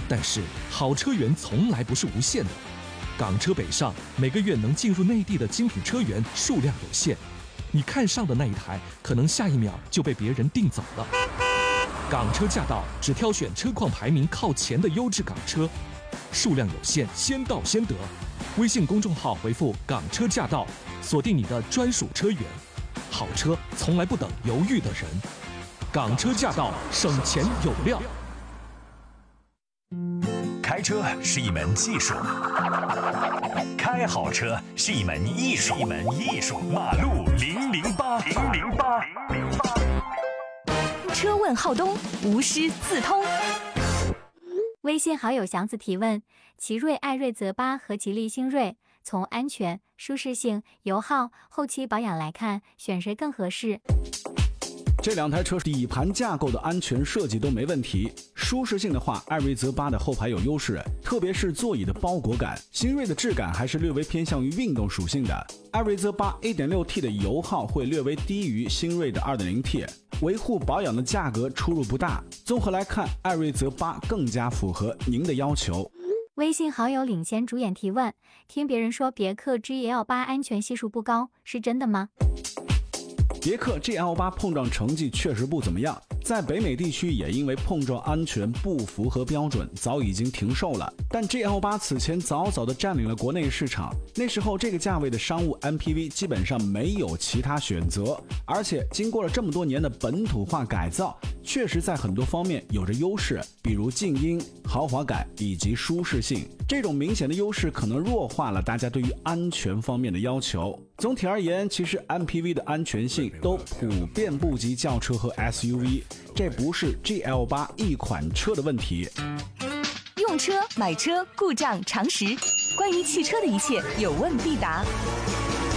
但是好车源从来不是无限的，港车北上每个月能进入内地的精品车源数量有限，你看上的那一台可能下一秒就被别人订走了。港车驾到只挑选车况排名靠前的优质港车，数量有限，先到先得。微信公众号回复港车驾到，锁定你的专属车源。好车从来不等犹豫的人，港车驾到，省钱有料。 开车是一门技术，开好车是一门艺术。马路008， 车问浩东，无师自通。微信好友祥子提问：奇瑞艾瑞泽8和吉利星瑞，从安全、舒适性、油耗、后期保养来看，选谁更合适？ 这两台车底盘架构的安全设计都没问题，舒适性的话，艾瑞泽8的后排有优势，特别是座椅的包裹感。新锐的质感还是略微偏向于运动属性的。艾瑞泽8 1.6T 的油耗会略微低于新锐的 2.0T， 维护保养的价格出入不大。综合来看，艾瑞泽8更加符合您的要求。 微信好友领先主演提问：听别人说别克 GL8 安全系数不高，是真的吗？ 别克 GL8 碰撞成绩确实不怎么样，在北美地区也因为碰撞安全不符合标准，早已经停售了。但 GL8 此前早早地占领了国内市场，那时候这个价位的商务 MPV 基本上没有其他选择，而且经过了这么多年的本土化改造，确实在很多方面有着优势，比如静音、豪华感以及舒适性。这种明显的优势可能弱化了大家对于安全方面的要求。总体而言，其实 MPV 的安全性都普遍不及轿车和 SUV， 这不是 GL8 一款车的问题。 用车、买车、故障常识，关于汽车的一切有问必答。